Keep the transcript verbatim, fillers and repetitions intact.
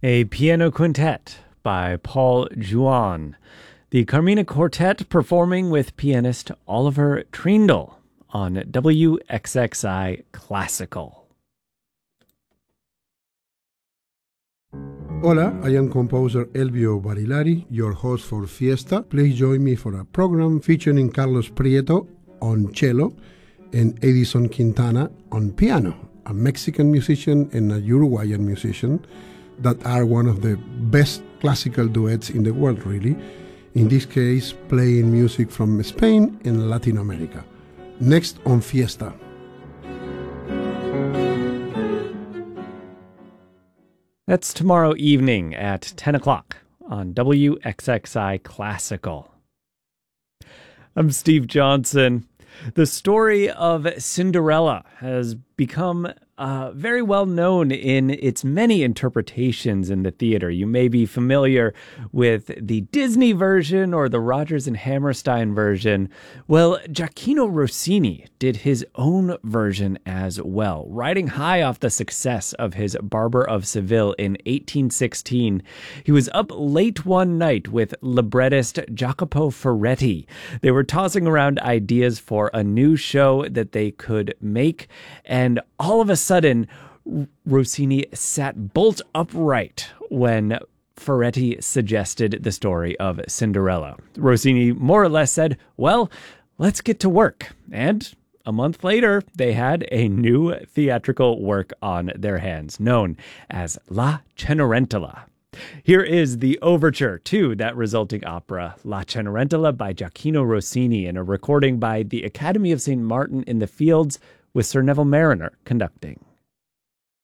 A piano quintet by Paul Juon. The Carmina Quartet performing with pianist Oliver Trindle on W X X I Classical. Hola, I am composer Elvio Barilari, your host for Fiesta. Please join me for a program featuring Carlos Prieto on cello and Edison Quintana on piano, a Mexican musician and a Uruguayan musician that are one of the best classical duets in the world, really. In this case, playing music from Spain and Latin America. Next on Fiesta. That's tomorrow evening at ten o'clock on W X X I Classical. I'm Steve Johnson. The story of Cinderella has become uh, very well known in its many interpretations in the theater. You may be familiar with the Disney version or the Rodgers and Hammerstein version. Well, Gioachino Rossini did his own version as well, riding high off the success of his Barber of Seville in eighteen sixteen. He was up late one night with librettist Jacopo Ferretti. They were tossing around ideas for a new show that they could make, and all of a sudden, Rossini sat bolt upright when Ferretti suggested the story of Cinderella. Rossini more or less said, well, let's get to work. And a month later, they had a new theatrical work on their hands, known as La Cenerentola. Here is the overture to that resulting opera, La Cenerentola by Gioachino Rossini, in a recording by the Academy of Saint Martin in the Fields with Sir Neville Marriner conducting.